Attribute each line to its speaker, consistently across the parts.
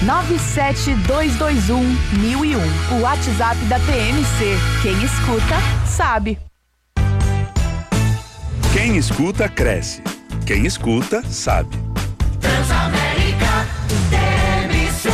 Speaker 1: 97221-1001. O WhatsApp da TMC. Quem escuta, sabe.
Speaker 2: Quem escuta, cresce. Quem escuta, sabe.
Speaker 3: Transamérica TMC.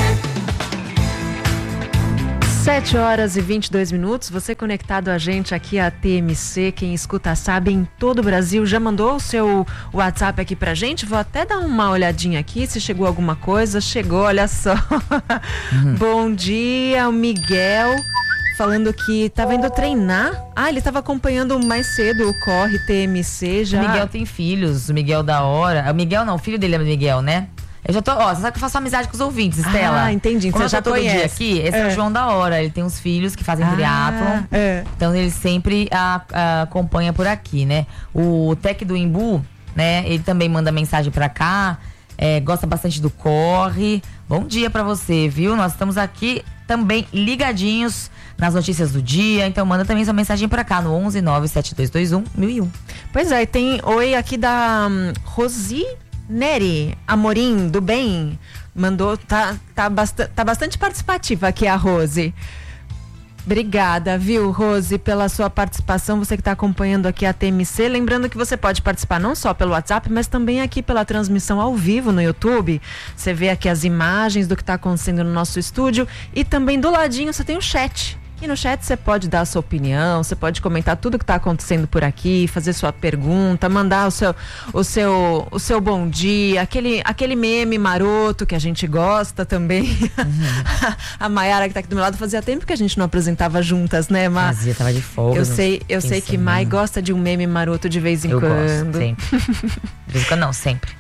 Speaker 4: 7h22. Você conectado a gente aqui a TMC, quem escuta sabe, em todo o Brasil. Já mandou o seu WhatsApp aqui pra gente? Vou até dar uma olhadinha aqui se chegou alguma coisa. Chegou, olha só. Bom dia, o Miguel falando que estava indo treinar. Ele estava acompanhando mais cedo o Corre TMC já.
Speaker 5: O Miguel tem filhos, o Miguel da hora. O Miguel não, o filho dele é Miguel, né? Eu já tô, você sabe que eu faço amizade com os ouvintes, Estela.
Speaker 4: Entendi.
Speaker 5: Como
Speaker 4: você já
Speaker 5: todo dia aqui, esse é o João da hora. Ele tem uns filhos que fazem triatlon. Então ele sempre acompanha por aqui, né? O Tec do Imbu, né? Ele também manda mensagem pra cá. Gosta bastante do Corre. Bom dia pra você, viu? Nós estamos aqui também ligadinhos nas notícias do dia. Então manda também sua mensagem pra cá no 11 97221 1001.
Speaker 4: Pois é, tem oi aqui da Rosi Neri Amorim, do bem, mandou, tá bastante participativa aqui a Rose. Obrigada, viu, Rose, pela sua participação, você que está acompanhando aqui a TMC. Lembrando que você pode participar não só pelo WhatsApp, mas também aqui pela transmissão ao vivo no YouTube. Você vê aqui as imagens do que está acontecendo no nosso estúdio e também do ladinho você tem o chat. E no chat você pode dar a sua opinião, você pode comentar tudo que está acontecendo por aqui, fazer sua pergunta, mandar o seu bom dia, aquele meme maroto que a gente gosta também. A Maiara que está aqui do meu lado, fazia tempo que a gente não apresentava juntas, né, Má?
Speaker 5: Fazia, tava de folga.
Speaker 4: Eu sei que Mai gosta de um meme maroto de vez em quando.
Speaker 5: Gosto, sempre. De vez em quando não, sempre.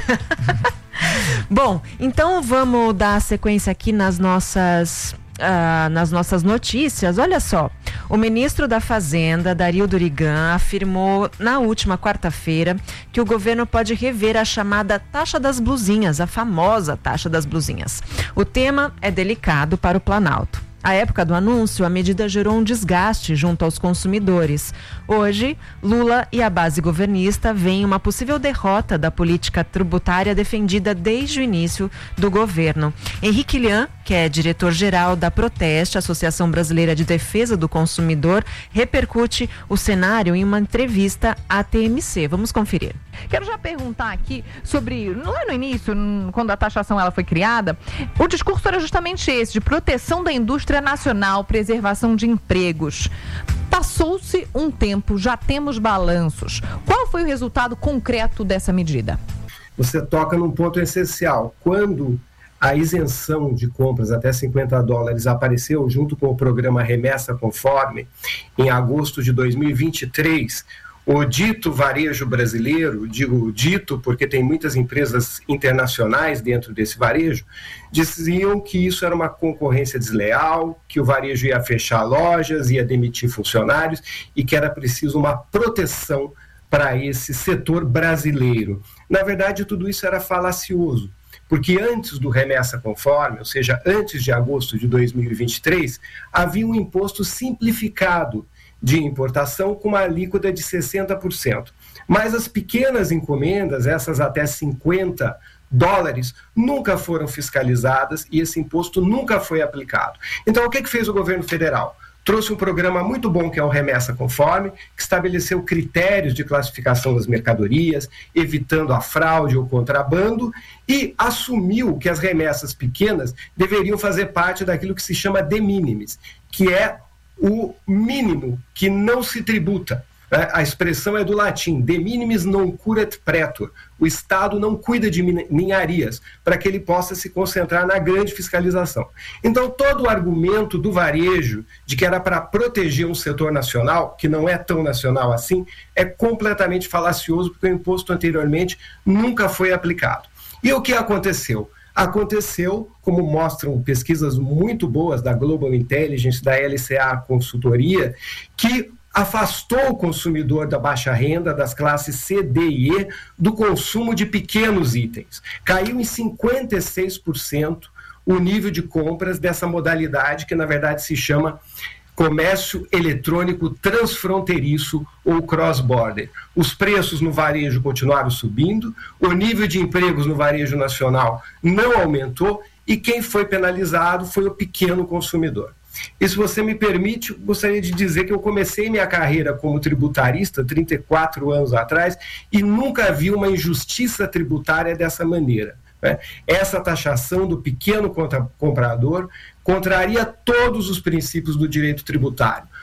Speaker 4: Bom, então vamos dar sequência aqui nas nossas notícias. Olha só, o ministro da Fazenda, Dario Durigan, afirmou na última quarta-feira que o governo pode rever a chamada taxa das blusinhas, a famosa taxa das blusinhas. O tema é delicado para o Planalto. À época do anúncio, a medida gerou um desgaste junto aos consumidores. Hoje, Lula e a base governista veem uma possível derrota da política tributária defendida desde o início do governo. Henrique Lian, que é diretor-geral da Proteste, Associação Brasileira de Defesa do Consumidor, repercute o cenário em uma entrevista à TMC. Vamos conferir.
Speaker 1: Quero já perguntar aqui sobre, lá no início, quando a taxação ela foi criada, o discurso era justamente esse, de proteção da indústria nacional, preservação de empregos. Passou-se um tempo, já temos balanços. Qual foi o resultado concreto dessa medida?
Speaker 6: Você toca num ponto essencial. Quando a isenção de compras até $50 apareceu junto com o programa Remessa Conforme, em agosto de 2023, o dito varejo brasileiro, digo dito porque tem muitas empresas internacionais dentro desse varejo, diziam que isso era uma concorrência desleal, que o varejo ia fechar lojas, ia demitir funcionários e que era preciso uma proteção para esse setor brasileiro. Na verdade, tudo isso era falacioso, porque antes do Remessa Conforme, ou seja, antes de agosto de 2023, havia um imposto simplificado de importação com uma alíquota de 60%. Mas as pequenas encomendas, essas até $50, nunca foram fiscalizadas e esse imposto nunca foi aplicado. Então, o que fez o governo federal? Trouxe um programa muito bom que é o Remessa Conforme, que estabeleceu critérios de classificação das mercadorias, evitando a fraude ou contrabando, e assumiu que as remessas pequenas deveriam fazer parte daquilo que se chama de minimis, que é o mínimo que não se tributa. A expressão é do latim, de minimis non curat pretor. O Estado não cuida de ninharias, para que ele possa se concentrar na grande fiscalização. Então, todo o argumento do varejo, de que era para proteger um setor nacional, que não é tão nacional assim, é completamente falacioso, porque o imposto anteriormente nunca foi aplicado. E o que aconteceu? Aconteceu, como mostram pesquisas muito boas da Global Intelligence, da LCA Consultoria, que afastou o consumidor da baixa renda, das classes C, D e E, do consumo de pequenos itens. Caiu em 56% o nível de compras dessa modalidade, que na verdade se chama comércio eletrônico transfronteiriço ou cross-border. Os preços no varejo continuaram subindo, o nível de empregos no varejo nacional não aumentou e quem foi penalizado foi o pequeno consumidor. E se você me permite, gostaria de dizer que eu comecei minha carreira como tributarista 34 anos atrás e nunca vi uma injustiça tributária dessa maneira, né? Essa taxação do pequeno comprador contraria todos os princípios do direito tributário.